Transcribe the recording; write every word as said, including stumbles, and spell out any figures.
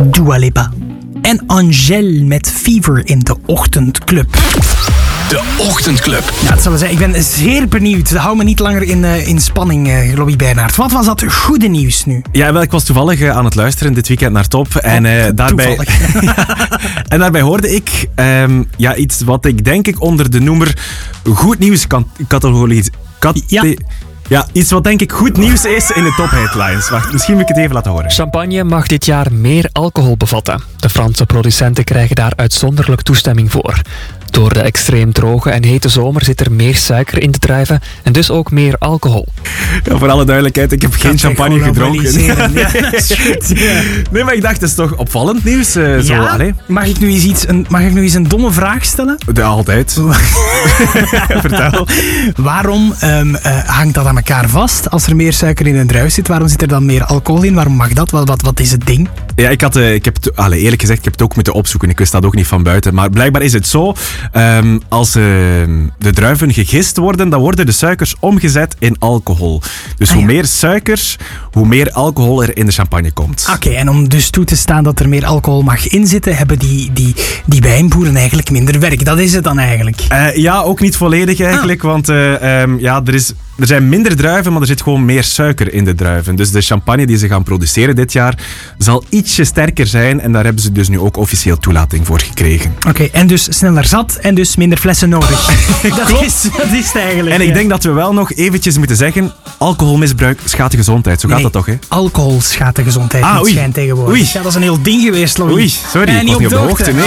Dua Lipa. En Angèle met Fever in de Ochtendclub. De Ochtendclub. Ja, het zal wel zijn. Ik ben zeer benieuwd. Hou me niet langer in, uh, in spanning, uh, Lobby Bernhard. Wat was dat goede nieuws nu? Ja, wel, ik was toevallig uh, aan het luisteren dit weekend naar Top. En, uh, daarbij, en daarbij hoorde ik um, ja, iets wat ik denk ik onder de noemer goed nieuws kan categoriseer. Kat- Ja. Ja, iets wat denk ik goed nieuws is in de top-headlines. Wacht, misschien moet ik het even laten horen. Champagne mag dit jaar meer alcohol bevatten. De Franse producenten krijgen daar uitzonderlijk toestemming voor. Door de extreem droge en hete zomer zit er meer suiker in de druiven en dus ook meer alcohol. Ja, voor alle duidelijkheid, ik heb geen Dat champagne gedronken. Ja, dat is goed. Ja. Nee, maar ik dacht, dat is toch opvallend nieuws? Uh, zo, Ja? allee. Mag ik nu eens iets, een, mag ik nu eens een domme vraag stellen? Ja, altijd. Vertel. Waarom um, uh, hangt dat aan elkaar vast? Als er meer suiker in een druif zit, waarom zit er dan meer alcohol in? Waarom mag dat? Wat, wat, wat is het ding? Ja, ik had, uh, ik heb, t- allee, eerlijk gezegd, ik heb het ook moeten opzoeken. Ik wist dat ook niet van buiten. Maar blijkbaar is het zo, um, als uh, de druiven gegist worden, dan worden de suikers omgezet in alcohol. Dus Ah, hoe ja. meer suikers, hoe meer alcohol er in de champagne komt. Oké, okay, en om dus toe te staan dat er meer alcohol mag inzitten, hebben die, die, die wijnboeren eigenlijk minder werk. Dat is het dan eigenlijk. Uh, ja, ook niet volledig eigenlijk, Ah. want uh, um, ja, er, is, er zijn minder druiven, maar er zit gewoon meer suiker in de druiven. Dus de champagne die ze gaan produceren dit jaar zal ietsje sterker zijn en daar hebben ze dus nu ook officieel toelating voor gekregen. Oké, okay, en dus sneller zat en dus minder flessen nodig. dat, is, dat is het eigenlijk. En ik ja. denk dat we wel nog eventjes moeten zeggen, alcoholmisbruik schaadt de gezondheid. Zo gaat Nee, dat toch, hè? Alcohol schaadt de gezondheid Ah, niet oei. schijn tegenwoordig. Oei. Ja, dat is een heel ding geweest, Louis. Oei, sorry, Ben je ik was niet op de hoogte. Nee.